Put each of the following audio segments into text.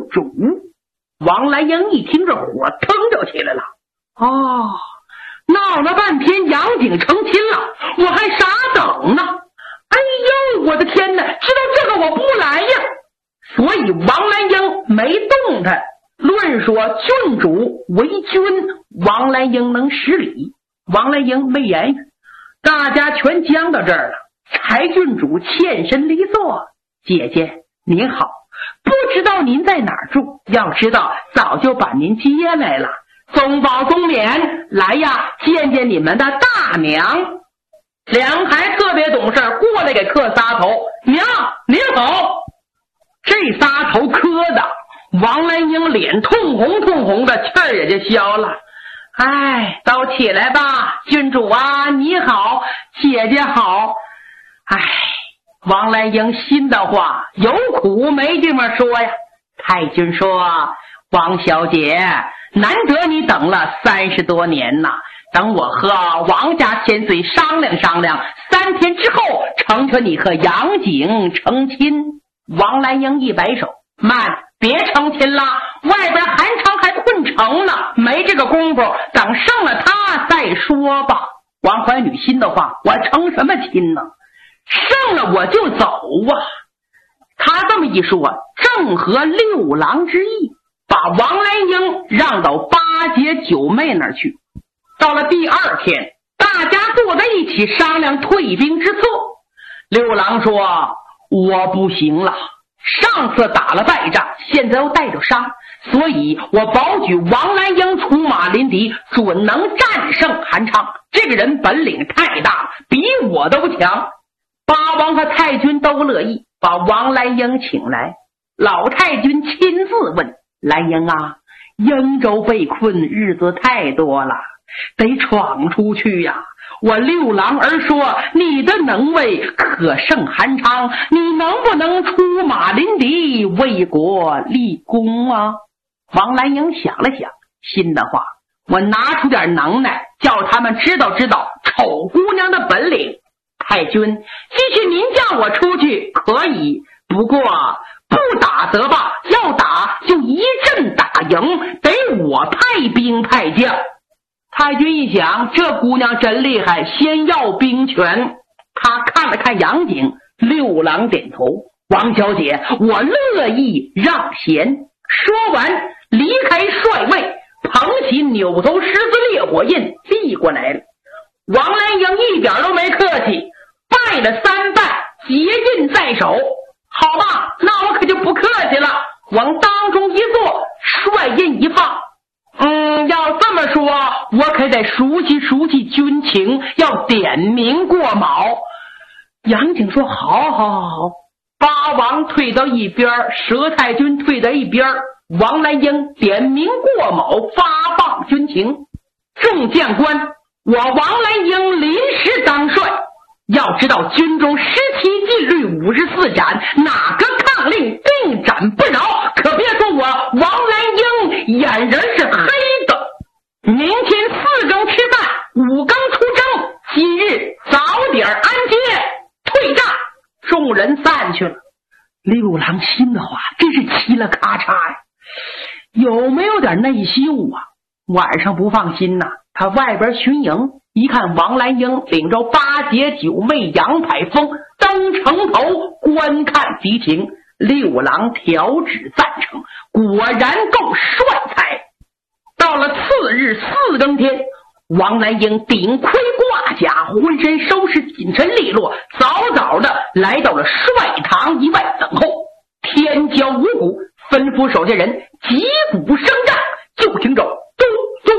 主。王兰英一听这火腾就起来了。哦，闹了半天杨景成亲了，我还傻等呢。哎呦，我的天哪，知道这个我不来呀。所以王兰英没动弹。论说郡主为君，王兰英能施礼，王兰英没言语。大家全僵到这儿了，柴郡主欠身离座。姐姐您好，不知道您在哪儿住，要知道早就把您接来了。宗保宗冕，来呀，见见你们的大娘。两孩特别懂事，过来给磕仨头。娘您好。这仨头磕的王兰英脸通红的，气儿也就消了。哎，都起来吧，郡主啊你好，姐姐好。哎，王兰英心的话有苦没地方说呀。太君说，王小姐难得你等了30多年呐，等我和王家千岁商量商量，3天之后成全你和杨景成亲。王兰英一摆手，慢，别成亲了，外边韩昌还困城呢，没这个功夫，等胜了他再说吧。王怀女心的话，我成什么亲呢？胜了我就走啊。他这么一说，正合六郎之意，把王兰英让到八姐九妹那儿去。到了第2天，大家坐在一起商量退兵之策。六郎说，我不行了，上次打了败仗，现在又带着伤，所以我保举王兰英出马临敌，准能战胜韩昌。这个人本领太大了，比我都强。八王和太君都乐意，把王兰英请来。老太君亲自问兰英啊，英州被困，日子太多了，得闯出去呀。我六郎儿说，你的能为可胜韩昌，你能不能出马临敌，为国立功啊？王兰英想了想，心的话，我拿出点能耐，叫他们知道知道丑姑娘的本领。太君，继续您叫我出去可以，不过不打则罢，要打就一阵打赢，得我派兵派将。太君一想，这姑娘真厉害，先要兵权。他看了看杨景，六郎点头，王小姐，我乐意让贤。说完离开帅位，捧起扭头十字烈火印递过来了。王兰英一点都没客气，拜了3拜，结印在手。好吧，那我可就不客气了，往当中一坐，帅印一放。要这么说，我可得熟悉熟悉军情，要点名过卯。杨景说，好。八王退到一边，佘太君退到一边，王兰英点名过卯，发放军情。众将官，我王兰英临时当帅，要知道军中17禁律54斩，哪个抗令定斩不饶，可别说我王兰英眼人是黑的。明天4更吃饭，5更出征，今日早点安歇，退战。众人散去了。六郎心的话真是嘁了咔嚓呀，有没有点内疚啊？晚上不放心呐，他外边巡营，一看王兰英领着八姐九妹杨排风登城头观看敌情，六郎调旨赞成，果然够帅才。到了次日4更天，王兰英顶盔挂甲，浑身收拾紧身利落，早早的来到了帅堂以外等候。天骄五鼓，吩咐手下人击鼓声战，就听着咚咚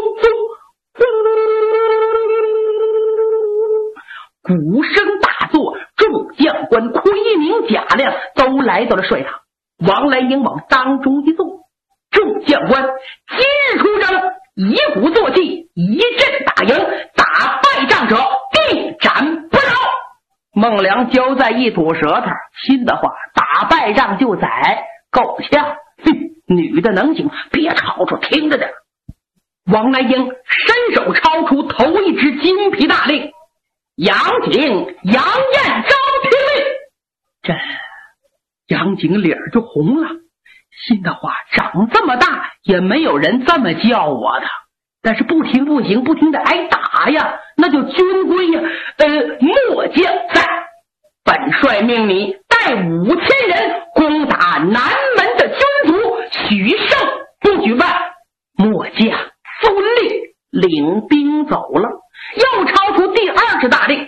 咚，鼓声大作，众将官盔明甲亮，都来到了帅堂。王兰英往当中一坐，众将官今日出征，以鼓作气，一阵打赢，打败仗者定斩不饶。孟良交在一吐舌头，心的话，打败仗就宰，够呛。女的能行，别吵吵，听着点。王兰英伸手抄出头一支金皮大令，杨景、杨艳招听令。这杨景脸就红了， 心的话，长这么大也没有人这么叫我的。但是不听不行，不听得挨打呀，那就军规呀。末将在，本帅命你带5000人攻打南门的军卒，许胜不许败。末将遵令，领兵走了。又抄出第20大令，